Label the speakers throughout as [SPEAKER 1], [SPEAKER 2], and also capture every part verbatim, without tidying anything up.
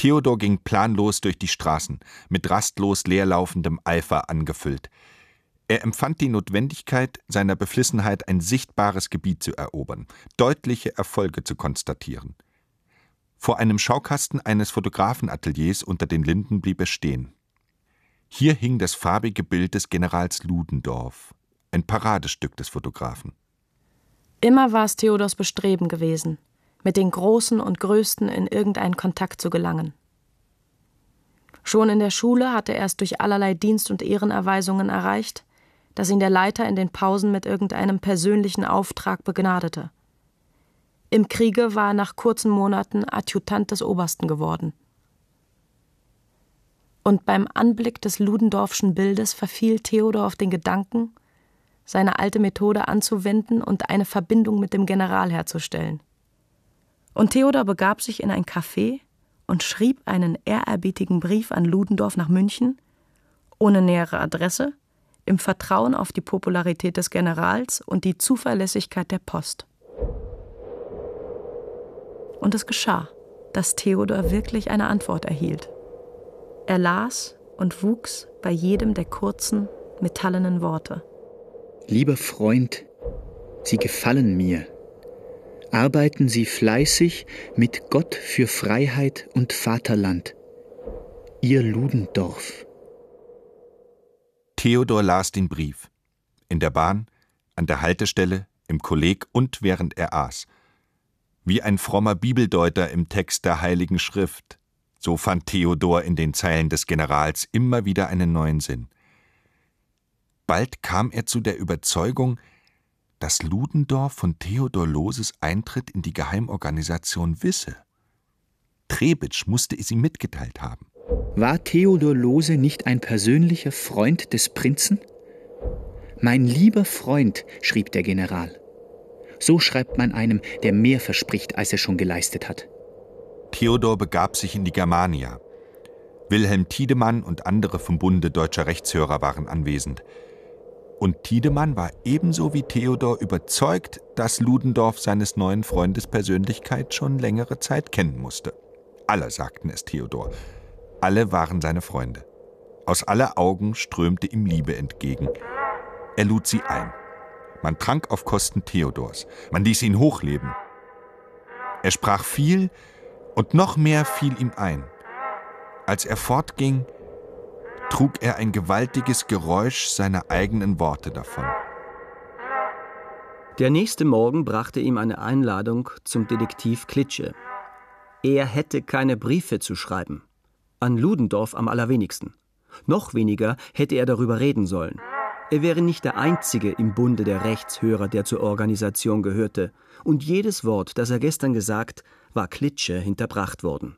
[SPEAKER 1] Theodor ging planlos durch die Straßen, mit rastlos leerlaufendem Eifer angefüllt. Er empfand die Notwendigkeit, seiner Beflissenheit ein sichtbares Gebiet zu erobern, deutliche Erfolge zu konstatieren. Vor einem Schaukasten eines Fotografenateliers unter den Linden blieb er stehen. Hier hing das farbige Bild des Generals Ludendorff, ein Paradestück des Fotografen.
[SPEAKER 2] Immer war es Theodors Bestreben gewesen, mit den Großen und Größten in irgendeinen Kontakt zu gelangen. Schon in der Schule hatte er es durch allerlei Dienst- und Ehrenerweisungen erreicht, dass ihn der Leiter in den Pausen mit irgendeinem persönlichen Auftrag begnadete. Im Kriege war er nach kurzen Monaten Adjutant des Obersten geworden. Und beim Anblick des Ludendorffschen Bildes verfiel Theodor auf den Gedanken, seine alte Methode anzuwenden und eine Verbindung mit dem General herzustellen. Und Theodor begab sich in ein Café und schrieb einen ehrerbietigen Brief an Ludendorff nach München, ohne nähere Adresse, im Vertrauen auf die Popularität des Generals und die Zuverlässigkeit der Post. Und es geschah, dass Theodor wirklich eine Antwort erhielt. Er las und wuchs bei jedem der kurzen, metallenen Worte.
[SPEAKER 3] Lieber Freund, Sie gefallen mir. Arbeiten Sie fleißig mit Gott für Freiheit und Vaterland. Ihr Ludendorff.
[SPEAKER 1] Theodor las den Brief. In der Bahn, an der Haltestelle, im Kolleg und während er aß. Wie ein frommer Bibeldeuter im Text der Heiligen Schrift. So fand Theodor in den Zeilen des Generals immer wieder einen neuen Sinn. Bald kam er zu der Überzeugung, dass Ludendorff von Theodor Lohses Eintritt in die Geheimorganisation wisse. Trebitsch musste es ihm mitgeteilt haben.
[SPEAKER 3] War Theodor Lohse nicht ein persönlicher Freund des Prinzen? Mein lieber Freund, schrieb der General. So schreibt man einem, der mehr verspricht, als er schon geleistet hat.
[SPEAKER 1] Theodor begab sich in die Germania. Wilhelm Tiedemann und andere vom Bunde deutscher Rechtshörer waren anwesend. Und Tiedemann war ebenso wie Theodor überzeugt, dass Ludendorff seines neuen Freundes Persönlichkeit schon längere Zeit kennen musste. Alle sagten es Theodor. Alle waren seine Freunde. Aus aller Augen strömte ihm Liebe entgegen. Er lud sie ein. Man trank auf Kosten Theodors. Man ließ ihn hochleben. Er sprach viel und noch mehr fiel ihm ein. Als er fortging, trug er ein gewaltiges Geräusch seiner eigenen Worte davon.
[SPEAKER 4] Der nächste Morgen brachte ihm eine Einladung zum Detektiv Klitsche. Er hätte keine Briefe zu schreiben. An Ludendorff am allerwenigsten. Noch weniger hätte er darüber reden sollen. Er wäre nicht der Einzige im Bunde der Rechtshörer, der zur Organisation gehörte. Und jedes Wort, das er gestern gesagt, war Klitsche hinterbracht worden.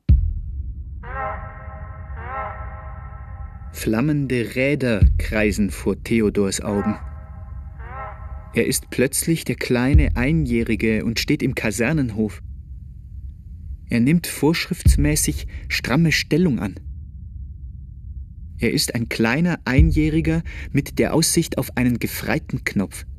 [SPEAKER 3] Flammende Räder kreisen vor Theodors Augen. Er ist plötzlich der kleine Einjährige und steht im Kasernenhof. Er nimmt vorschriftsmäßig stramme Stellung an. Er ist ein kleiner Einjähriger mit der Aussicht auf einen gefreiten Knopf.